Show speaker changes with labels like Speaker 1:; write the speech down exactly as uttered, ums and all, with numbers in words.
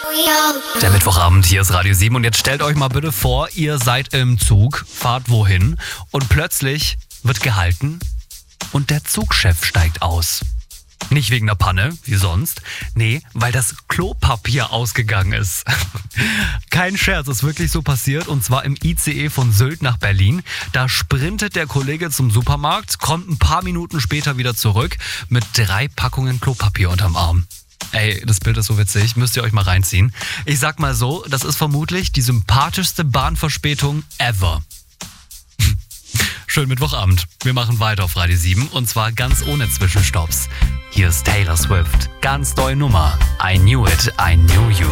Speaker 1: Der Mittwochabend, hier ist Radio sieben und jetzt stellt euch mal bitte vor, ihr seid im Zug, fahrt wohin und plötzlich wird gehalten und der Zugchef steigt aus. Nicht wegen der Panne, wie sonst. Nee, weil das Klopapier ausgegangen ist. Kein Scherz, ist wirklich so passiert. Und zwar im I C E von Sylt nach Berlin. Da sprintet der Kollege zum Supermarkt, kommt ein paar Minuten später wieder zurück mit drei Packungen Klopapier unterm Arm. Ey, das Bild ist so witzig, müsst ihr euch mal reinziehen. Ich sag mal so, das ist vermutlich die sympathischste Bahnverspätung ever. Schönen Mittwochabend. Wir machen weiter auf Radio sieben und zwar ganz ohne Zwischenstopps. Hier ist Taylor Swift. Ganz neue Nummer. I knew it, I knew you.